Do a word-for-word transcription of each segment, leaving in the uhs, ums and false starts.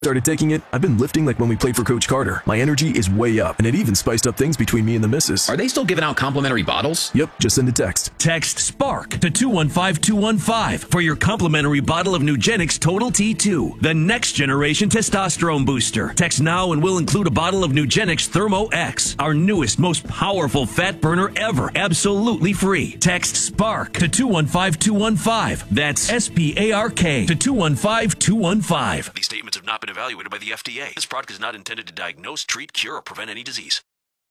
Started taking it, I've been lifting like when we played for Coach Carter. My energy is way up, and it even spiced up things between me and the missus. Are they still giving out complimentary bottles? Yep, just send a text. Text SPARK to two one five two one five for your complimentary bottle of Nugenix Total T two, the next generation testosterone booster. Text now and we'll include a bottle of Nugenix Thermo X, our newest, most powerful fat burner ever, absolutely free. Text SPARK to two one five two one five. That's S P A R K to two one five two one five. These statements have not been evaluated by the F D A. This product is not intended to diagnose, treat, cure, or prevent any disease.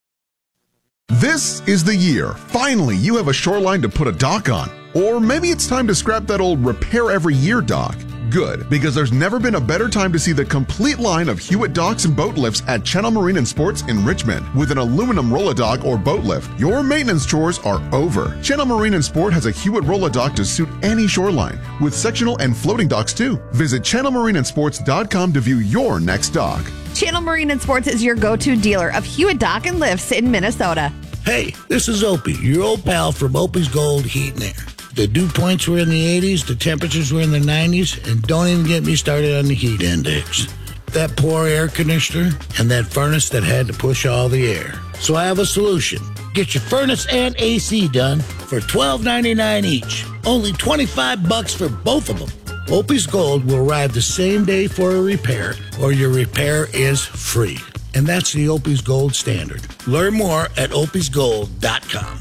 This is the year. Finally, you have a shoreline to put a dock on. Or maybe it's time to scrap that old repair every year dock. Good, because there's never been a better time to see the complete line of Hewitt docks and boat lifts at Channel Marine and Sports in Richmond. With an aluminum roll-a-dock or boat lift, your maintenance chores are over. Channel Marine and Sport has a Hewitt roll-a-dock to suit any shoreline, with sectional and floating docks too. Visit channel marine and sports dot com to view your next dock. Channel Marine and Sports is your go-to dealer of Hewitt dock and lifts in Minnesota. Hey, this is Opie, your old pal from Opie's Gold Heat and Air. The dew points were in the eighties, the temperatures were in the nineties, and don't even get me started on the heat index. That poor air conditioner and that furnace that had to push all the air. So I have a solution. Get your furnace and A C done for twelve ninety-nine each. Only twenty-five bucks for both of them. Opie's Gold will arrive the same day for a repair, or your repair is free. And that's the Opie's Gold standard. Learn more at opies gold dot com.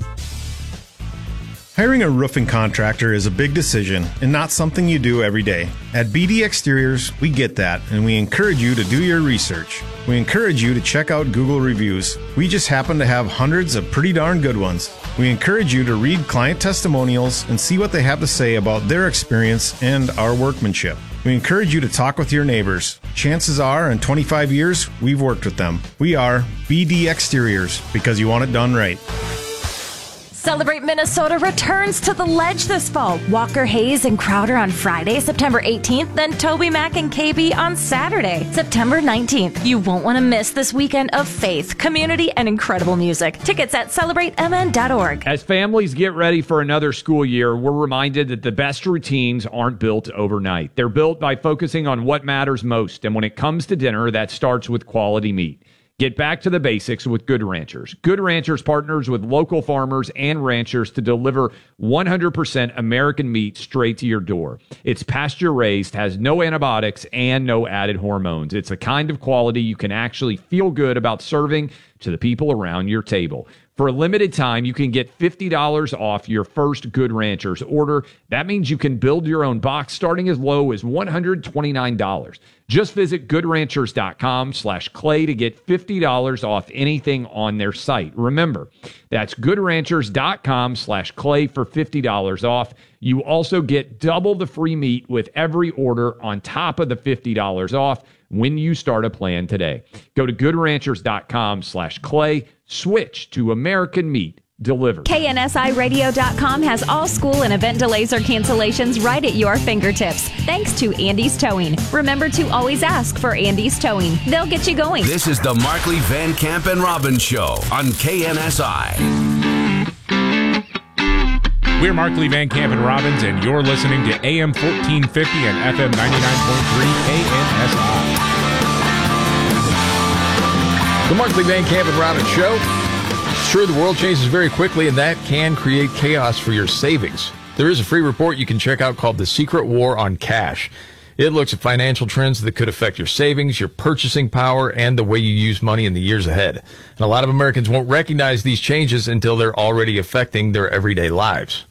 Hiring a roofing contractor is a big decision and not something you do every day. At B D Exteriors, we get that, and we encourage you to do your research. We encourage you to check out Google reviews. We just happen to have hundreds of pretty darn good ones. We encourage you to read client testimonials and see what they have to say about their experience and our workmanship. We encourage you to talk with your neighbors. Chances are, in twenty-five years, we've worked with them. We are B D Exteriors, because you want it done right. Celebrate Minnesota returns to the Ledge this fall. Walker Hayes and Crowder on Friday, September eighteenth, then Toby Mac and K B on Saturday, September nineteenth. You won't want to miss this weekend of faith, community, and incredible music. Tickets at celebrate m n dot org. As families get ready for another school year, we're reminded that the best routines aren't built overnight. They're built by focusing on what matters most. And when it comes to dinner, that starts with quality meat. Get back to the basics with Good Ranchers. Good Ranchers partners with local farmers and ranchers to deliver one hundred percent American meat straight to your door. It's pasture-raised, has no antibiotics, and no added hormones. It's a kind of quality you can actually feel good about serving to the people around your table. For a limited time, you can get fifty dollars off your first Good Ranchers order. That means you can build your own box starting as low as one hundred twenty-nine dollars. Just visit goodranchers.com slash clay to get fifty dollars off anything on their site. Remember, that's goodranchers.com slash clay for fifty dollars off. You also get double the free meat with every order on top of the fifty dollars off when you start a plan today. Go to goodranchers.com slash clay. Switch to American meat delivered. K N S I radio dot com has all school and event delays or cancellations right at your fingertips. Thanks to Andy's Towing. Remember to always ask for Andy's Towing. They'll get you going. This is the Markley, Van Camp, and Robbins Show on K N S I. We're Markley, Van Camp, and Robbins, and you're listening to A M fourteen fifty and F M ninety-nine point three K N S I. The Markley, Van Camp, and Robbins Show. It's true, the world changes very quickly, and that can create chaos for your savings. There is a free report you can check out called The Secret War on Cash. It looks at financial trends that could affect your savings, your purchasing power, and the way you use money in the years ahead. And a lot of Americans won't recognize these changes until they're already affecting their everyday lives.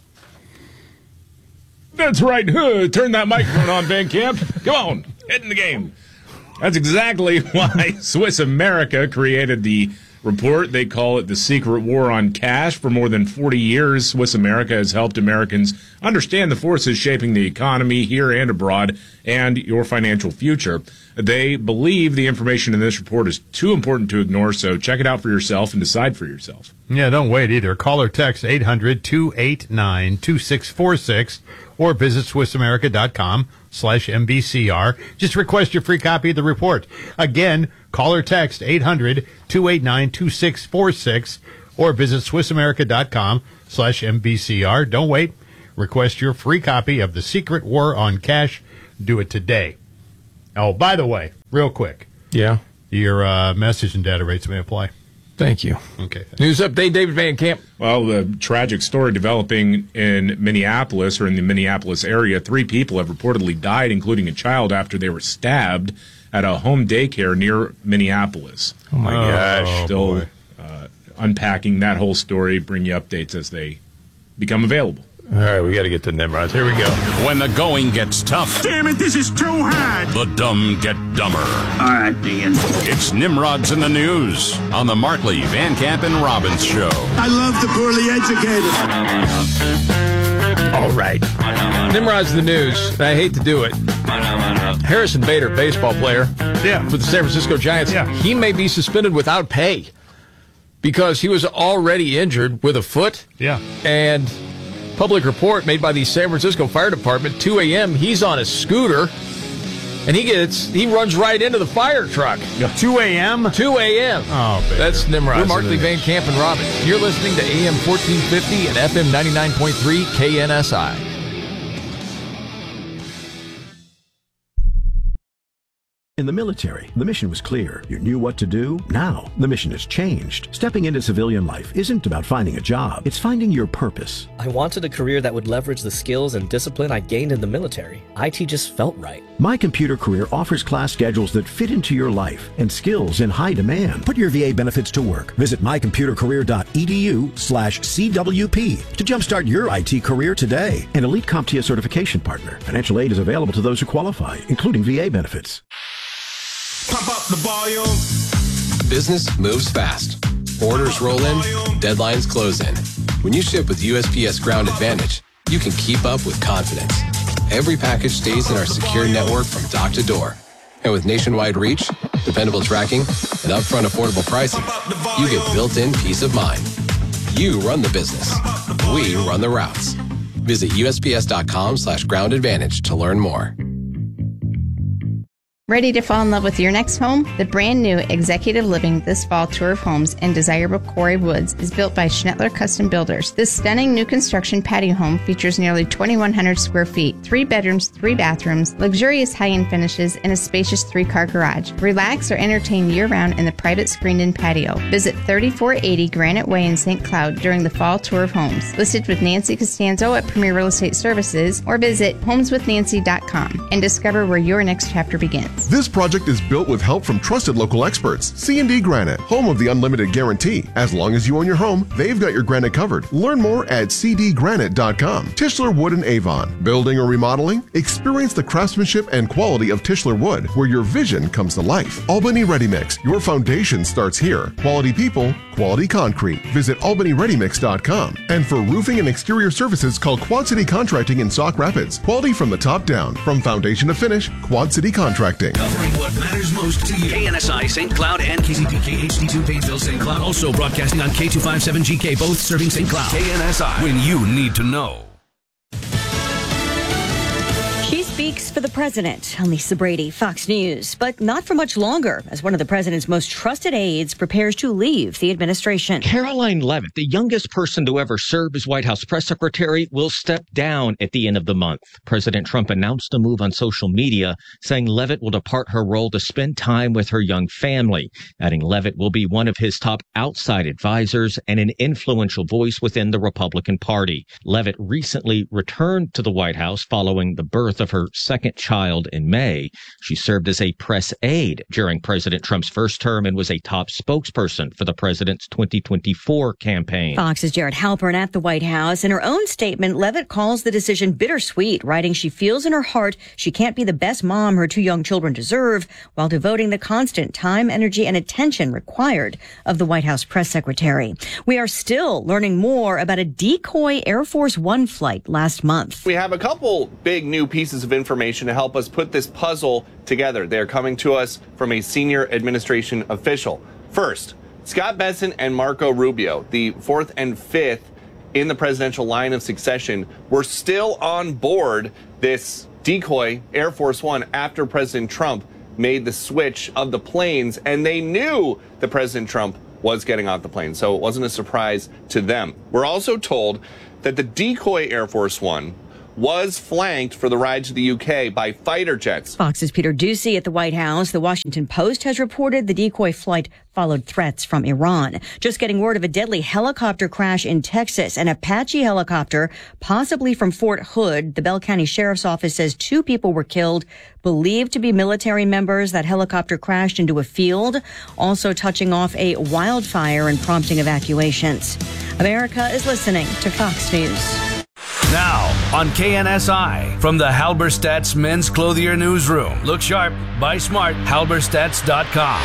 That's right. Huh, turn that microphone on, Van Camp. Come on, head in the game. That's exactly why Swiss America created the report. They call it The Secret War on Cash. For more than forty years, Swiss America has helped Americans understand the forces shaping the economy here and abroad and your financial future. They believe the information in this report is too important to ignore, so check it out for yourself and decide for yourself. Yeah, don't wait either. Call or text eight hundred two eight nine two six four six or visit swiss america dot com slash M B C R. Just request your free copy of the report. Again, call or text eight hundred two eight nine two six four six or visit swiss america dot com slash M B C R. Don't wait. Request your free copy of The Secret War on Cash. Do it today. Oh, by the way, real quick. Yeah. Your uh, message and data rates may apply. Thank you. Okay. Thanks. News update, David Van Camp. Well, the tragic story developing in Minneapolis or in the Minneapolis area. Three people have reportedly died, including a child, after they were stabbed at a home daycare near Minneapolis. Oh, my uh, gosh. Still uh, unpacking that whole story, bring you updates as they become available. All right, we got to get to Nimrod. Here we go. When the going gets tough. Damn it, this is too hard. The dumb get dumber. All right, Dean. It's Nimrod's in the News on the Markley, Van Camp, and Robbins Show. I love the poorly educated. All right. Nimrod's in the News. I hate to do it. Harrison Bader, baseball player yeah. for the San Francisco Giants, yeah. he may be suspended without pay because he was already injured with a foot. Yeah. And public report made by the San Francisco Fire Department, two a.m., he's on a scooter, and he gets he runs right into the fire truck. two a.m.? two a.m. Oh, baby. That's Nimrod. We're Markley, Van Camp, and Robin. You're listening to A M fourteen fifty and F M ninety-nine point three K N S I. In the military, the mission was clear. You knew what to do. Now, the mission has changed. Stepping into civilian life isn't about finding a job. It's finding your purpose. I wanted a career that would leverage the skills and discipline I gained in the military. I T just felt right. My Computer Career offers class schedules that fit into your life and skills in high demand. Put your V A benefits to work. Visit my computer career dot e d u slash C W P to jumpstart your I T career today. An elite CompTIA certification partner. Financial aid is available to those who qualify, including V A benefits. Pump up the volume. Business moves fast. Orders roll in, deadlines close in. When you ship with U S P S Ground Advantage, you can keep up with confidence. Every package stays in our secure network from dock to door. And with nationwide reach, dependable tracking, and upfront affordable pricing, you get built-in peace of mind. You run the business. We run the routes. Visit U S P S dot com slash ground advantage to learn more. Ready to fall in love with your next home? The brand new Executive Living This Fall Tour of Homes in desirable Quarry Woods is built by Schnettler Custom Builders. This stunning new construction patio home features nearly twenty-one hundred square feet, three bedrooms, three bathrooms, luxurious high-end finishes, and a spacious three-car garage. Relax or entertain year-round in the private screened-in patio. Visit thirty-four eighty Granite Way in Saint Cloud during the Fall Tour of Homes. Listed with Nancy Costanzo at Premier Real Estate Services, or visit homes with nancy dot com and discover where your next chapter begins. This project is built with help from trusted local experts. C and D Granite, home of the unlimited guarantee. As long as you own your home, they've got your granite covered. Learn more at c d granite dot com. Tischler Wood and Avon. Building or remodeling? Experience the craftsmanship and quality of Tischler Wood, where your vision comes to life. Albany Ready Mix. Your foundation starts here. Quality people, quality concrete. Visit albany ready mix dot com. And for roofing and exterior services, call Quad City Contracting in Sauk Rapids. Quality from the top down. From foundation to finish, Quad City Contracting. Covering what matters most to you. K N S I Saint Cloud and K C P K H D two Painesville Saint Cloud. Also broadcasting on K two fifty-seven G K, both serving Saint Cloud. K N S I. When you need to know. She speaks for the president on Lisa Brady, Fox News, but not for much longer, as one of the president's most trusted aides prepares to leave the administration. Caroline Leavitt, the youngest person to ever serve as White House press secretary, will step down at the end of the month. President Trump announced the move on social media, saying Leavitt will depart her role to spend time with her young family, adding Leavitt will be one of his top outside advisors and an influential voice within the Republican Party. Leavitt recently returned to the White House following the birth of her second child in May. She served as a press aide during President Trump's first term and was a top spokesperson for the president's twenty twenty-four campaign. Fox's Jared Halpern at the White House. In her own statement, Leavitt calls the decision bittersweet, writing she feels in her heart she can't be the best mom her two young children deserve while devoting the constant time, energy, and attention required of the White House press secretary. We are still learning more about a decoy Air Force One flight last month. We have a couple big new pieces of information to help us put this puzzle together. They're coming to us from a senior administration official. First, Scott Bessent and Marco Rubio, the fourth and fifth in the presidential line of succession, were still on board this decoy Air Force One after President Trump made the switch of the planes, and they knew that President Trump was getting off the plane, so it wasn't a surprise to them. We're also told that the decoy Air Force One was flanked for the ride to the U K by fighter jets. Fox's Peter Doocy at the White House. The Washington Post has reported the decoy flight followed threats from Iran. Just getting word of a deadly helicopter crash in Texas. An Apache helicopter, possibly from Fort Hood. The Bell County Sheriff's Office says two people were killed, believed to be military members. That helicopter crashed into a field, also touching off a wildfire and prompting evacuations. America is listening to Fox News. Now on K N S I from the Halberstadt's Men's Clothier Newsroom. Look sharp, buy smart, halberstadts dot com.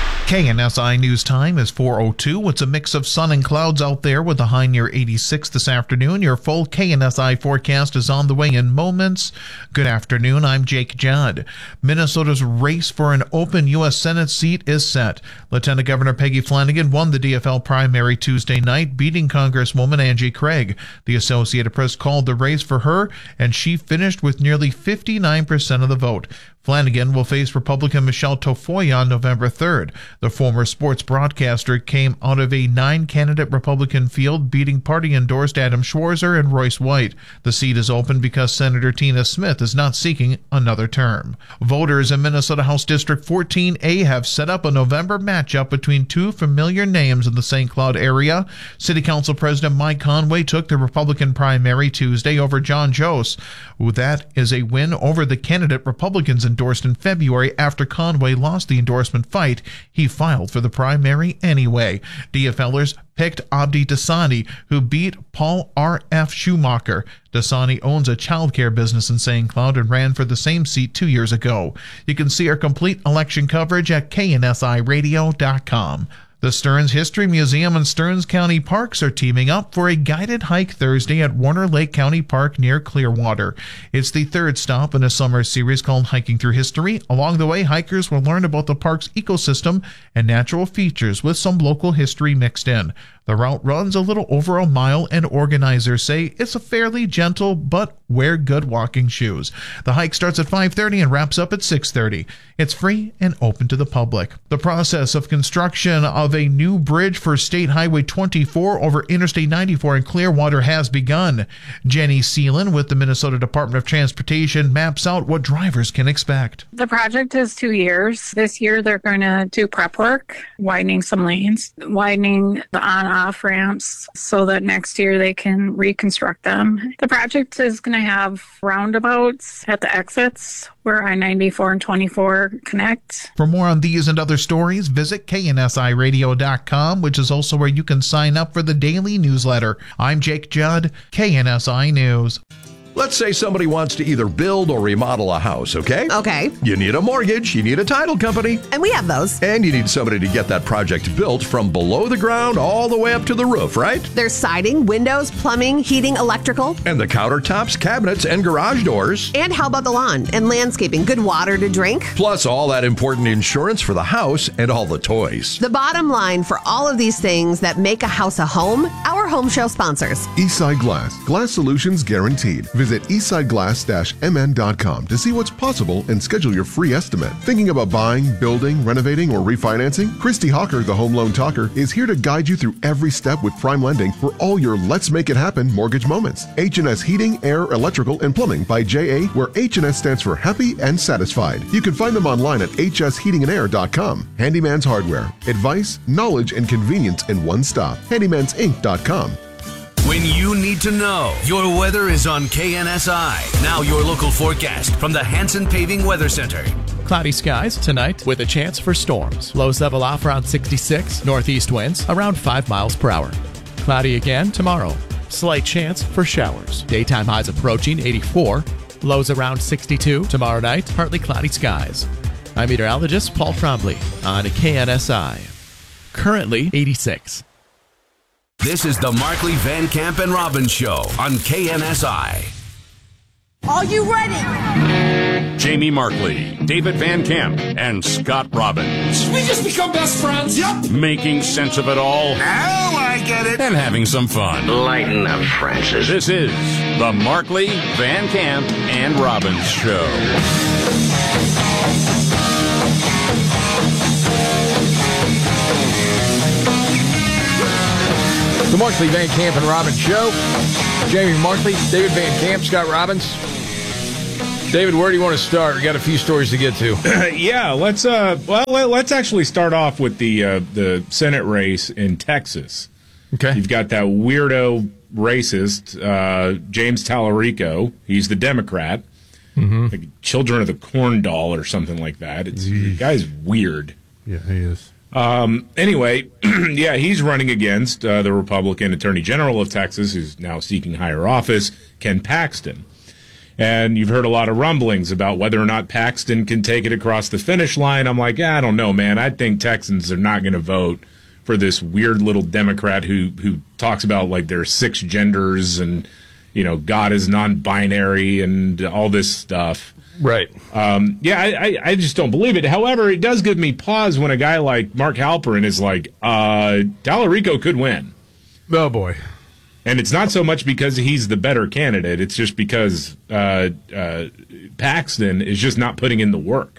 K N S I News Time is four oh two. It's a mix of sun and clouds out there with a high near eighty-six this afternoon. Your full K N S I forecast is on the way in moments. Good afternoon. I'm Jake Judd. Minnesota's race for an open U S Senate seat is set. Lieutenant Governor Peggy Flanagan won the D F L primary Tuesday night, beating Congresswoman Angie Craig. The Associated Press called the race for her, and she finished with nearly fifty-nine percent of the vote. Flanagan will face Republican Michelle Tafoya on November third. The former sports broadcaster came out of a nine-candidate Republican field, beating party-endorsed Adam Schwarzer and Royce White. The seat is open because Senator Tina Smith is not seeking another term. Voters in Minnesota House District fourteen A have set up a November matchup between two familiar names in the Saint Cloud area. City Council President Mike Conway took the Republican primary Tuesday over John Jost. That is a win over the candidate Republicans endorsed in February after Conway lost the endorsement fight. He filed for the primary anyway. DFLers picked Abdi Dasani, who beat Paul R F. Schumacher. Dasani owns a childcare business in Saint Cloud and ran for the same seat two years ago. You can see our complete election coverage at K N S I radio dot com. The Stearns History Museum and Stearns County Parks are teaming up for a guided hike Thursday at Warner Lake County Park near Clearwater. It's the third stop in a summer series called Hiking Through History. Along the way, hikers will learn about the park's ecosystem and natural features with some local history mixed in. The route runs a little over a mile, and organizers say it's a fairly gentle, but wear good walking shoes. The hike starts at five thirty and wraps up at six thirty. It's free and open to the public. The process of construction of a new bridge for State Highway twenty-four over Interstate ninety-four in Clearwater has begun. Jenny Seelan with the Minnesota Department of Transportation maps out what drivers can expect. The project is two years. This year they're going to do prep work, widening some lanes, widening the on off ramps so that next year they can reconstruct them. The project is going to have roundabouts at the exits where I ninety-four and twenty-four connect. For more on these and other stories, visit K N S I radio dot com, which is also where you can sign up for the daily newsletter. I'm Jake Judd, K N S I News. Let's say somebody wants to either build or remodel a house, okay? Okay. You need a mortgage, you need a title company. And we have those. And you need somebody to get that project built from below the ground all the way up to the roof, right? There's siding, windows, plumbing, heating, electrical. And the countertops, cabinets, and garage doors. And how about the lawn and landscaping? Good water to drink. Plus all that important insurance for the house and all the toys. The bottom line for all of these things that make a house a home, our home show sponsors. Eastside Glass. Glass solutions guaranteed. Visit eastside glass dash m n dot com to see what's possible and schedule your free estimate. Thinking about buying, building, renovating, or refinancing? Christy Hawker, the Home Loan Talker, is here to guide you through every step with Prime Lending for all your Let's Make It Happen mortgage moments. H and S Heating, Air, Electrical, and Plumbing by J A, where H and S stands for Happy and Satisfied. You can find them online at h s heating and air dot com. Handyman's Hardware. Advice, knowledge, and convenience in one stop. handymans inc dot com. When you need to know, your weather is on K N S I. Now your local forecast from the Hanson Paving Weather Center. Cloudy skies tonight with a chance for storms. Lows level off around sixty-six. Northeast winds around five miles per hour. Cloudy again tomorrow. Slight chance for showers. Daytime highs approaching eighty-four. Lows around sixty-two. Tomorrow night, partly cloudy skies. I'm meteorologist Paul Trombley on K N S I. Currently eighty-six. This is the Markley, Van Camp, and Robbins Show on K N S I. Are you ready? Jamie Markley, David Van Camp, and Scott Robbins. We just become best friends. Yep. Making sense of it all. Now I get it. And having some fun. Lighten up, Francis. This is the Markley, Van Camp, and Robbins Show. The Markley, Van Camp, and Robbins Show. Jamie Markley, David Van Camp, Scott Robbins. David, where do you want to start? We got a few stories to get to. yeah, let's uh, well, let's actually start off with the uh, the Senate race in Texas. Okay, you've got that weirdo racist uh, James Tallarico. He's the Democrat, mm-hmm. like Children of the Corn Doll or something like that. It's the guy's weird. Yeah, he is. Um, anyway, yeah, he's running against uh, the Republican Attorney General of Texas, who's now seeking higher office, Ken Paxton. And you've heard a lot of rumblings about whether or not Paxton can take it across the finish line. I'm like, I don't know, man. I think Texans are not going to vote for this weird little Democrat who who talks about, like, there's six genders and, you know, God is non-binary and all this stuff. Right. Um, yeah, I, I, I just don't believe it. However, it does give me pause when a guy like Mark Halperin is like, uh, Tallarico could win. Oh, boy. And it's not so much because he's the better candidate. It's just because uh, uh, Paxton is just not putting in the work.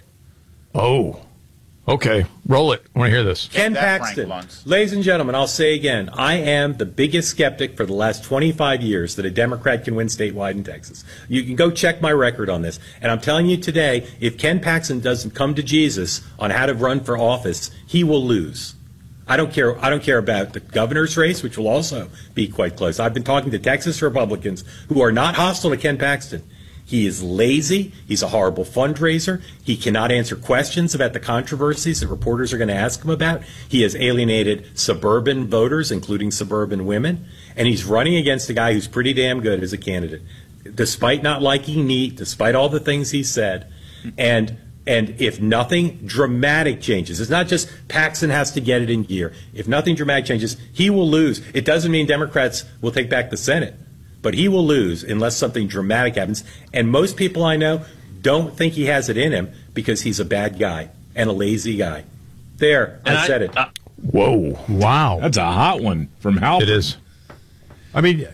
Oh, okay. Roll it. I want to hear this. Ken Paxton. Ladies and gentlemen, I'll say again, I am the biggest skeptic for the last twenty-five years that a Democrat can win statewide in Texas. You can go check my record on this. And I'm telling you today, if Ken Paxton doesn't come to Jesus on how to run for office, he will lose. I don't care. I don't care about the governor's race, which will also be quite close. I've been talking to Texas Republicans who are not hostile to Ken Paxton. He is lazy. He's a horrible fundraiser. He cannot answer questions about the controversies that reporters are going to ask him about. He has alienated suburban voters, including suburban women. And he's running against a guy who's pretty damn good as a candidate, despite not liking meat, despite all the things he said. And And if nothing dramatic changes, it's not just Paxton has to get it in gear. If nothing dramatic changes, he will lose. It doesn't mean Democrats will take back the Senate, but he will lose unless something dramatic happens. And most people I know don't think he has it in him because he's a bad guy and a lazy guy. There, I, I said it. Uh, Whoa. Wow. That's a hot one from Halperin. It is. I mean,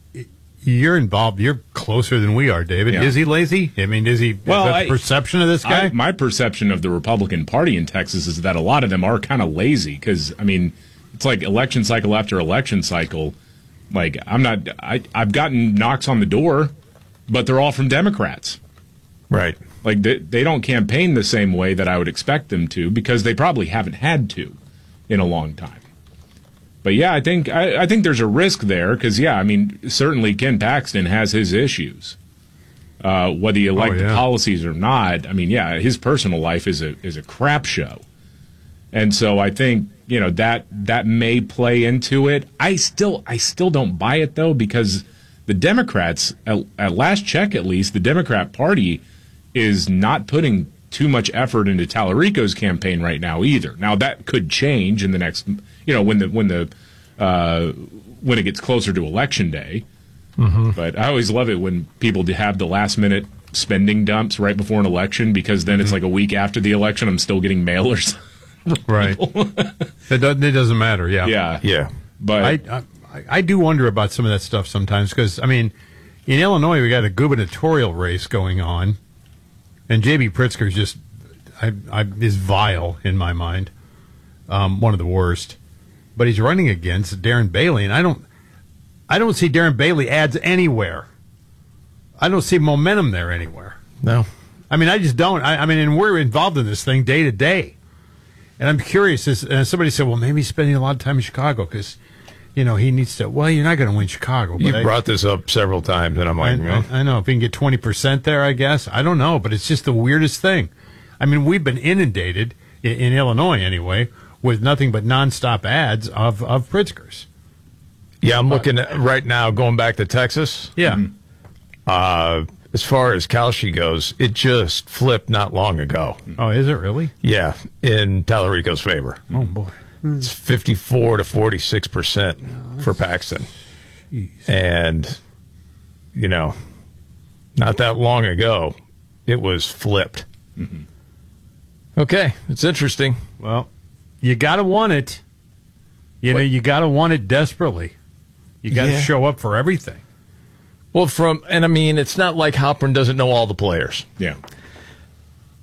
you're involved. You're closer than we are, David. Yeah. Is he lazy? I mean, is he? Well, is that I, the perception of this guy. I, my perception of the Republican Party in Texas is that a lot of them are kind of lazy because, I mean, it's like election cycle after election cycle. Like, I'm not. I, I've gotten knocks on the door, but they're all from Democrats. Right. Like they, they don't campaign the same way that I would expect them to because they probably haven't had to in a long time. But yeah, I think I, I think there's a risk there because yeah, I mean certainly Ken Paxton has his issues. Uh, whether you like oh, yeah. the policies or not, I mean yeah, his personal life is a is a crap show, and so I think you know that that may play into it. I still I still don't buy it though because the Democrats at, at last check at least the Democrat Party is not putting too much effort into Tallarico's campaign right now either. Now that could change in the next, you know, when the when the uh, when it gets closer to election day. Mm-hmm. But I always love it when people have the last minute spending dumps right before an election because then mm-hmm. it's like a week after the election. I'm still getting mailers. Right. it doesn't. It doesn't matter. Yeah. Yeah. Yeah. But I I, I do wonder about some of that stuff sometimes because I mean, in Illinois we got a gubernatorial race going on. And J B Pritzker is just I, I, is vile in my mind, um, one of the worst. But he's running against Darren Bailey, and I don't, I don't see Darren Bailey ads anywhere. I don't see momentum there anywhere. No, I mean I just don't. I, I mean, and we're involved in this thing day to day, and I'm curious. As, and somebody said, "Well, maybe he's spending a lot of time in Chicago because." You know, he needs to. Well, you're not going to win Chicago. But You I, brought this up several times, and I'm like, I, well. I, I know if we can get twenty percent there, I guess. I don't know, but it's just the weirdest thing. I mean, we've been inundated in, in Illinois anyway with nothing but nonstop ads of of Pritzker's. Yeah, I'm looking at right now, going back to Texas. Yeah. Mm-hmm. Uh, as far as Kalshi goes, it just flipped not long ago. Oh, is it really? Yeah, in Tallarico's favor. Oh boy. It's fifty-four to forty-six percent for Paxton. Jeez. And, you know, not that long ago, it was flipped. Mm-hmm. Okay, it's interesting. Well, you got to want it. You know, you got to want it desperately. You got to Yeah. show up for everything. Well, from, and I mean, it's not like Halperin doesn't know all the players. Yeah.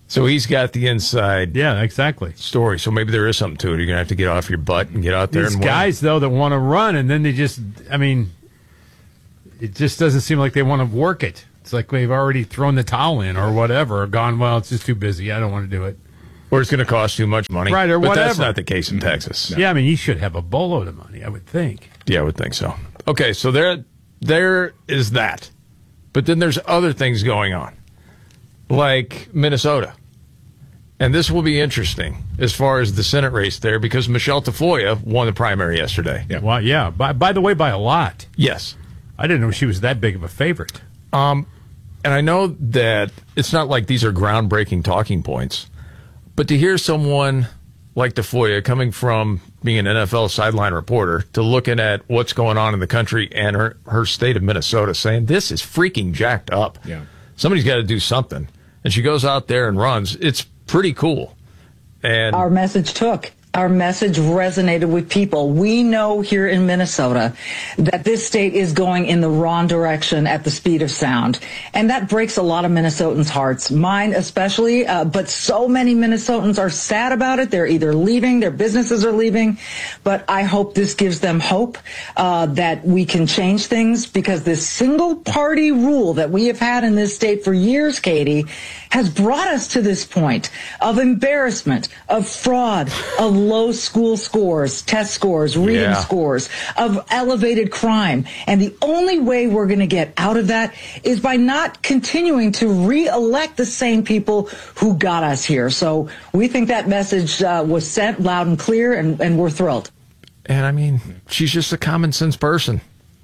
So he's got the inside yeah, exactly. story. So maybe there is something to it. You're going to have to get off your butt and get out there These and win. guys, though, that want to run, and then they just, I mean, it just doesn't seem like they want to work it. It's like they've already thrown the towel in or whatever, or gone, well, it's just too busy. I don't want to do it. Or it's going to cost too much money. Right, or but whatever. That's not the case in Texas. No. Yeah, I mean, you should have a boatload of money, I would think. Yeah, I would think so. Okay, so there, there is that. But then there's other things going on, like Minnesota. And this will be interesting as far as the Senate race there, because Michelle Tafoya won the primary yesterday. Yeah, well, yeah. By, by the way, by a lot. Yes. I didn't know she was that big of a favorite. Um, and I know that it's not like these are groundbreaking talking points, but to hear someone like Tafoya coming from being an N F L sideline reporter to looking at what's going on in the country and her, her state of Minnesota saying, this is freaking jacked up. Yeah. Somebody's got to do something. And she goes out there and runs. It's pretty cool. And our message took. Our message resonated with people. We know here in Minnesota that this state is going in the wrong direction at the speed of sound. And that breaks a lot of Minnesotans' hearts, mine especially. Uh, but so many Minnesotans are sad about it. They're either leaving, their businesses are leaving. But I hope this gives them hope uh, that we can change things, because this single party rule that we have had in this state for years, Katie, has brought us to this point of embarrassment, of fraud, of low school scores, test scores, reading Yeah. scores, of elevated crime. And the only way we're going to get out of that is by not continuing to re-elect the same people who got us here. So we think that message uh, was sent loud and clear, and, and we're thrilled. And I mean, she's just a common sense person.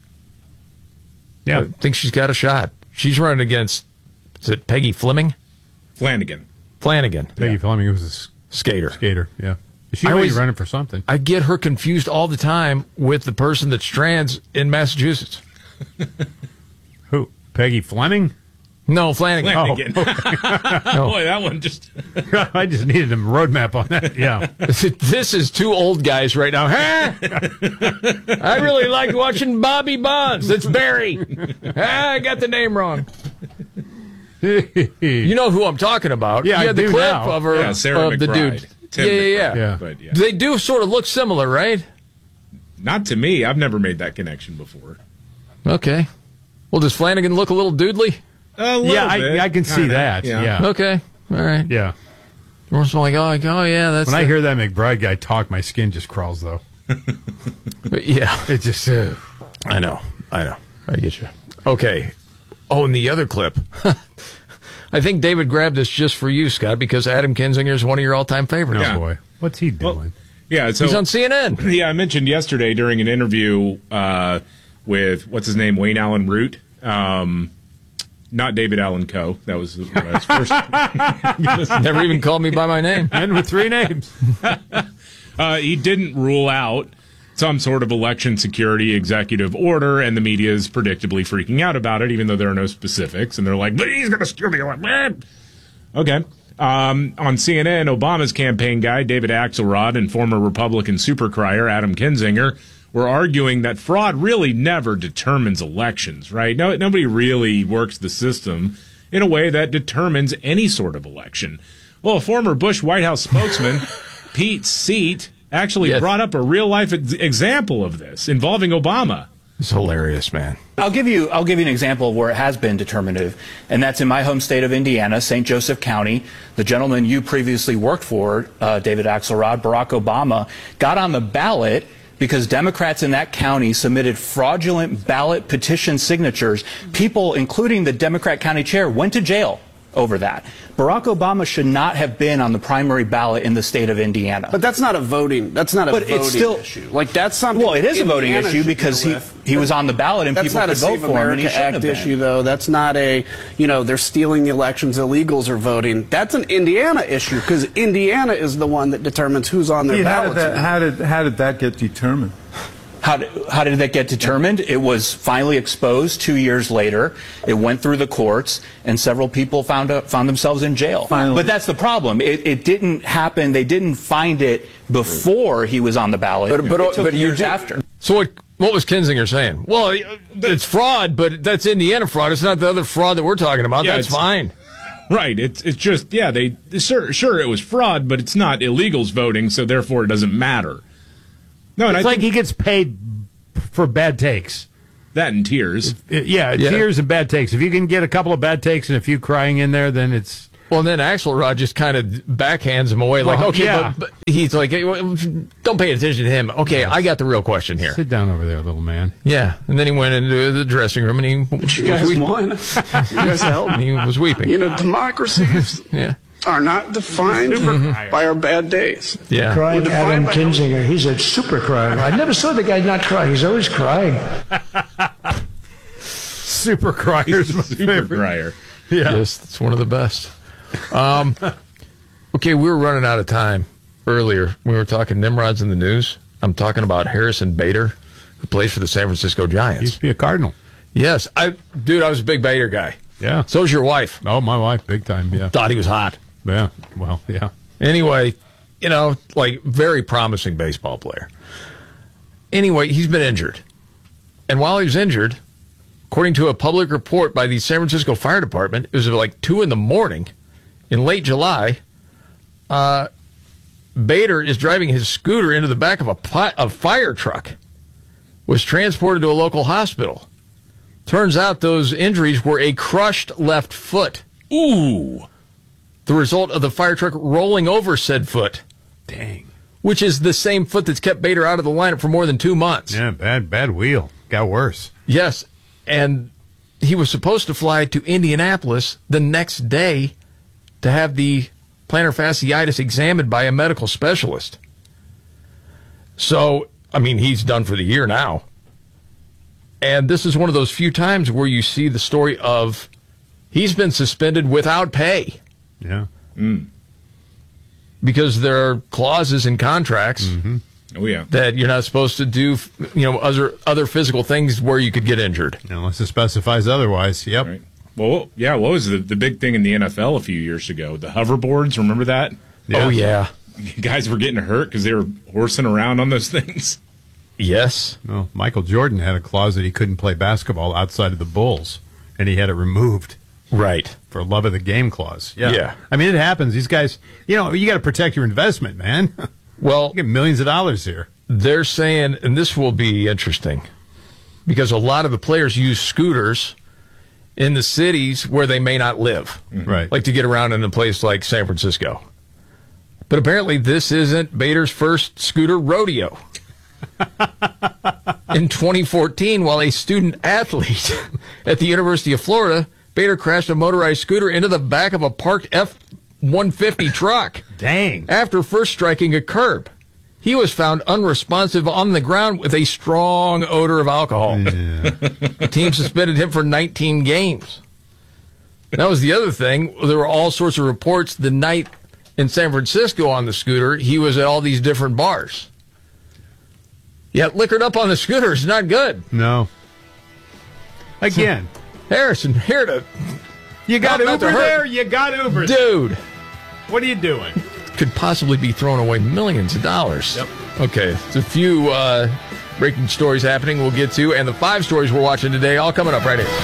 Yeah. I think she's got a shot. She's running against, is it Peggy Fleming? Flanagan. Flanagan. Peggy Fleming was a s- Skater. skater, yeah. She I might be always- running for something. I get her confused all the time with the person that's trans in Massachusetts. Who? Peggy Fleming? No, Flanagan. Flanagan. No. Boy, that one just. I just needed a roadmap on that. Yeah. This is two old guys right now. Huh? I really like watching Bobby Bonds. It's Barry. Ah, I got the name wrong. You know who I'm talking about. Yeah, you I had the do clip now. of her, Yeah, Sarah of the McBride. dude. Tim yeah, yeah, yeah, McBride, Yeah. But, yeah. They do sort of look similar, right? Not to me. I've never made that connection before. Okay. Well, does Flanagan look a little doodly? A little Yeah, I, bit, I can see kinda, that. Yeah. Okay. All right. Yeah. Once I'm like, oh, like, oh yeah, that's When I the- hear that McBride guy talk, my skin just crawls, though. yeah. It just, uh, I know. I know. I get you. Okay. Oh, and the other clip. I think David grabbed this just for you, Scott, because Adam Kinzinger is one of your all-time favorites. Yeah. oh boy. What's he doing? Well, yeah, so He's on C N N. Yeah, I mentioned yesterday during an interview uh, with what's his name, Wayne Allen Root. Um, not David Allen Coe. That was his first. Never even called me by my name. And with three names. uh, he didn't rule out some sort of election security executive order, and the media is predictably freaking out about it, even though there are no specifics. And they're like, but he's going to steal the election. Okay. Um, on C N N, Obama's campaign guy, David Axelrod, and former Republican supercrier Adam Kinzinger were arguing that fraud really never determines elections, right? No, nobody really works the system in a way that determines any sort of election. Well, a former Bush White House spokesman, Pete Seat, actually Yes. brought up a real-life ex- example of this involving Obama. It's hilarious, man. I'll give you I'll give you an example of where it has been determinative, and that's in my home state of Indiana, Saint Joseph County. The gentleman you previously worked for, uh, David Axelrod, Barack Obama, got on the ballot because Democrats in that county submitted fraudulent ballot petition signatures. People, including the Democrat county chair, went to jail over that. Barack Obama should not have been on the primary ballot in the state of Indiana. But that's not a voting. That's not a But voting it's still issue. Like that's something. Well, it is a voting Indiana issue should because deal he with. he was on the ballot and That's people not could a vote Save for him, and he America shouldn't Act have been. issue, though. That's not a, you know, they're stealing the elections. Illegals are voting. That's an Indiana issue because Indiana is the one that determines who's on their Pete, how did ballot. that how did how did that get determined? How did, how did that get determined? It was finally exposed two years later. It went through the courts, and several people found out, found themselves in jail. Finally. But that's the problem. It, it didn't happen. They didn't find it before he was on the ballot. But- but- it took but you years did- after. So what? What was Kinzinger saying? Well, it's fraud, but that's Indiana fraud. It's not the other fraud that we're talking about. Yeah, That's it's- fine. Right. It's it's just, yeah, they sure, sure it was fraud, but it's not illegals voting, so therefore it doesn't matter. No, and it's I like think, he gets paid for bad takes. That and tears. It, yeah, yeah, tears and bad takes. If you can get a couple of bad takes and a few crying in there, then it's... Well, and then Axelrod just kind of backhands him away. Like, Well, okay, yeah. but, but he's like, hey, well, don't pay attention to him. Okay, I got the real question here. Sit down over there, little man. Yeah, and then he went into the dressing room and he But you guys won. You guys helped. He was weeping. You know, democracies yeah. are not defined by our bad days. Yeah. Crying Adam Kinzinger, he's a super crier. I never saw the guy not cry. He's always crying. Super criers, my super favorite. crier. Yeah. Yes, that's one of the best. Um, okay, we were running out of time earlier. We were talking Nimrods in the news. I'm talking about Harrison Bader, who plays for the San Francisco Giants. He used to be a Cardinal. Yes. I, dude, I was a big Bader guy. Yeah. So's your wife. Oh, my wife, big time, yeah. Thought he was hot. Yeah, well, yeah. Anyway, you know, like, very promising baseball player. Anyway, he's been injured. And while he was injured, according to a public report by the San Francisco Fire Department, it was like two in the morning in late July. Uh, Bader is driving his scooter into the back of a, pi- a fire truck, was transported to a local hospital. Turns out those injuries were a crushed left foot. Ooh. The result of the fire truck rolling over said foot. Dang. Which is the same foot that's kept Bader out of the lineup for more than two months. Yeah, bad, bad wheel. Got worse. Yes. And he was supposed to fly to Indianapolis the next day to have the plantar fasciitis examined by a medical specialist. So, I mean, he's done for the year now. And this is one of those few times where you see the story of he's been suspended without pay. Yeah. Mm. Because there are clauses in contracts mm-hmm. oh, yeah. that you're not supposed to do, you know, other other physical things where you could get injured. Unless it specifies otherwise. Yep. Right. Well, yeah, what was the, the big thing in the N F L a few years ago? The hoverboards, remember that? Yeah. Oh, yeah. Guys were getting hurt because they were horsing around on those things. Yes. Well, Michael Jordan had a clause that he couldn't play basketball outside of the Bulls, and he had it removed. Right. For love of the game clause. Yeah. Yeah. I mean, it happens. These guys, you know, you got to protect your investment, man. Well, you get millions of dollars here. They're saying, and this will be interesting, because a lot of the players use scooters in the cities where they may not live. Mm-hmm. Right. Like to get around in a place like San Francisco. But apparently this isn't Bader's first scooter rodeo. In twenty fourteen, while a student athlete at the University of Florida, Bader crashed a motorized scooter into the back of a parked F one fifty truck. Dang. After first striking a curb. He was found unresponsive on the ground with a strong odor of alcohol. Yeah. The team suspended him for nineteen games. That was the other thing. There were all sorts of reports the night in San Francisco on the scooter. He was at all these different bars. Yet liquored up on the scooter is not good. No. Again. Harrison, here to... You got Not Uber to hurt. there? You got Uber there. Dude. What are you doing? Could possibly be throwing away millions of dollars. Yep. Okay, it's a few uh, breaking stories happening we'll get to, and the five stories we're watching today, all coming up right here.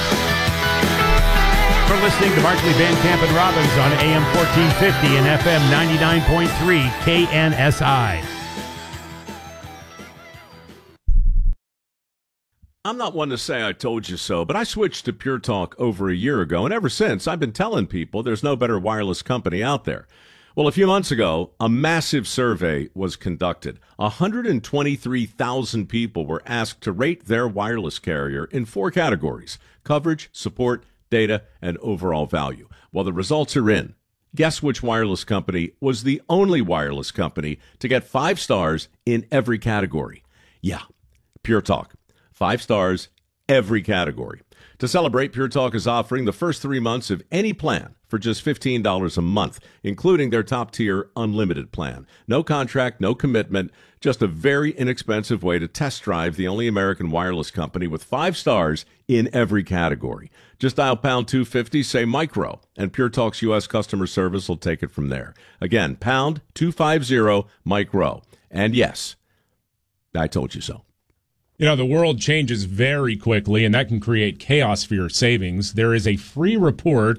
We're listening to Markley, Van Camp, and Robbins on A M fourteen fifty and F M ninety-nine point three K N S I. I'm not one to say I told you so, but I switched to Pure Talk over a year ago, and ever since, I've been telling people there's no better wireless company out there. Well, a few months ago, a massive survey was conducted. one hundred twenty-three thousand people were asked to rate their wireless carrier in four categories: coverage, support, data, and overall value. Well, the results are in. Guess which wireless company was the only wireless company to get five stars in every category? Yeah, Pure Talk. Five stars, every category. To celebrate, Pure Talk is offering the first three months of any plan for just fifteen dollars a month, including their top-tier unlimited plan. No contract, no commitment, just a very inexpensive way to test drive the only American wireless company with five stars in every category. Just dial pound two fifty, say micro, and Pure Talk's U S customer service will take it from there. Again, pound two fifty, micro. And yes, I told you so. You know, the world changes very quickly, and that can create chaos for your savings. There is a free report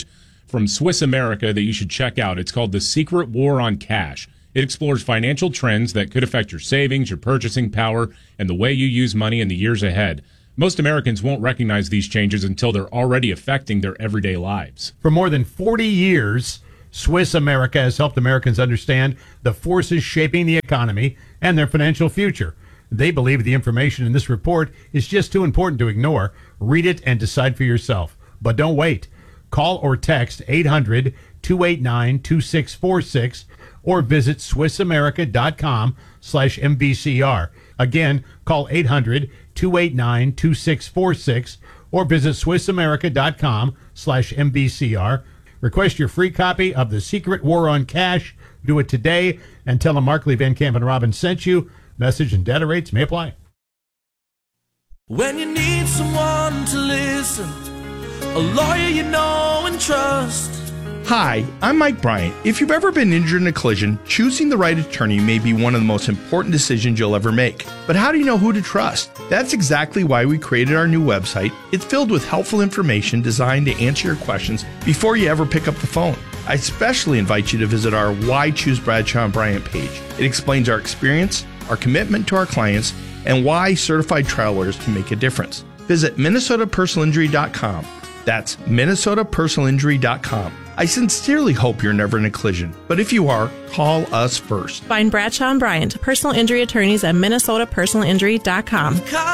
from Swiss America that you should check out. It's called The Secret War on Cash. It explores financial trends that could affect your savings, your purchasing power, and the way you use money in the years ahead. Most Americans won't recognize these changes until they're already affecting their everyday lives. For more than forty years, Swiss America has helped Americans understand the forces shaping the economy and their financial future. They believe the information in this report is just too important to ignore. Read it and decide for yourself. But don't wait. Call or text eight hundred, two eight nine, two six four six or visit SwissAmerica.com slash MBCR. Again, call eight hundred, two eight nine, two six four six or visit SwissAmerica.com slash MBCR. Request your free copy of The Secret War on Cash. Do it today and tell them Markley, Van Camp, and Robbins sent you. Message and data rates may apply. When you need someone to listen, a lawyer you know and trust. Hi, I'm Mike Bryant. If you've ever been injured in a collision, choosing the right attorney may be one of the most important decisions you'll ever make. But how do you know who to trust? That's exactly why we created our new website. It's filled with helpful information designed to answer your questions before you ever pick up the phone. I especially invite you to visit our Why Choose Bradshaw and Bryant page. It explains our experience, our commitment to our clients, and why certified trial lawyers can make a difference. Visit Minnesota Personal Injury dot com. That's Minnesota Personal Injury dot com. I sincerely hope you're never in a collision, but if you are, call us first. Find Bradshaw and Bryant, personal injury attorneys at Minnesota Personal Injury dot com.